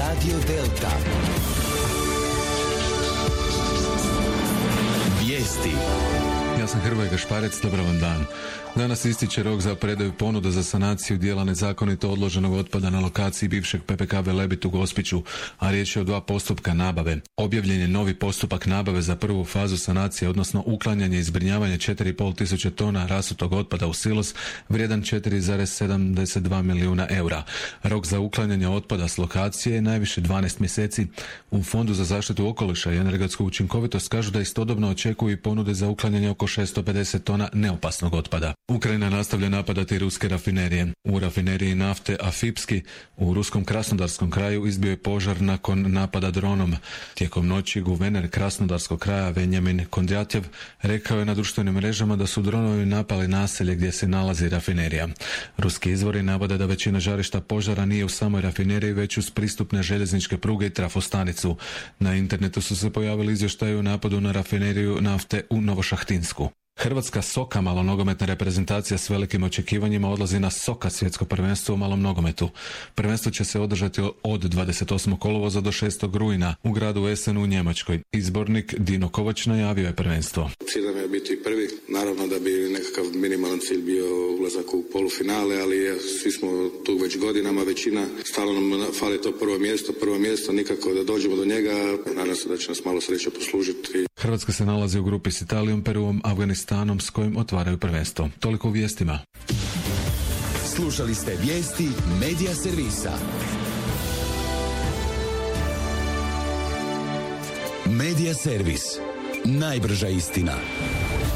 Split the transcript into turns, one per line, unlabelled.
Radio Delta. Vijesti.
Ja sam Hrvoje Gašparec, dobar vam dan. Danas ističe rok za predaju ponuda za sanaciju dijela nezakonito odloženog otpada na lokaciji bivšeg PPK Velebit u Gospiću, a riječ je o 2 postupka nabave. Objavljen je novi postupak nabave za prvu fazu sanacije, odnosno uklanjanje i zbrinjavanje 4,5 tisuće tona rasutog otpada u silos, vrijedan 4,72 milijuna eura. Rok za uklanjanje otpada s lokacije je najviše 12 mjeseci. U Fondu za zaštitu okoliša i energetsku učinkovitost kažu da istodobno očekuju i ponude za uklanjanje oko 650 tona neopasnog otpada. Ukrajina nastavlja napadati ruske rafinerije. U rafineriji nafte Afipski u ruskom Krasnodarskom kraju izbio je požar nakon napada dronom. Tijekom noći guverner Krasnodarskog kraja Venjamin Kondratjev rekao je na društvenim mrežama da su dronovi napali naselje gdje se nalazi rafinerija. Ruski izvori navode da većina žarišta požara nije u samoj rafineriji, već uz pristupne željezničke pruge i trafostanicu. Na internetu su se pojavili izvještaji o napadu na rafineriju nafte u Novošahtinsku. Hrvatska Soka, malonogometna reprezentacija s velikim očekivanjima, odlazi na Soka svjetsko prvenstvo u malom nogometu. Prvenstvo će se održati od 28. kolovoza do 6. rujna u gradu Essenu u Njemačkoj. Izbornik Dino Kovač najavio je prvenstvo.
Cilj nam je biti prvi, naravno da bi nekakav minimalan cilj bio ulazak u polufinale, ali svi smo tu već godinama, većina, stalno nam fali to prvo mjesto, nikako da dođemo do njega. Nadam se da će nas malo sreća poslužiti.
Hrvatska se nalazi u grupi s Italijom, Peruom, Afganistanom s kojim otvaraju prvenstvo. Toliko u vijestima.
Slušali ste vijesti Medija servisa. Medija servis. Najbrža istina.